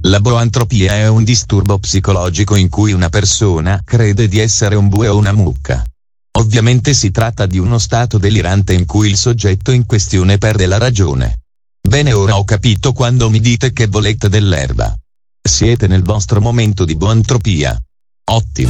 La boantropia è un disturbo psicologico in cui una persona crede di essere un bue o una mucca. Ovviamente si tratta di uno stato delirante in cui il soggetto in questione perde la ragione. Bene, ora ho capito quando mi dite che volete dell'erba. Siete nel vostro momento di boantropia. Ottimo.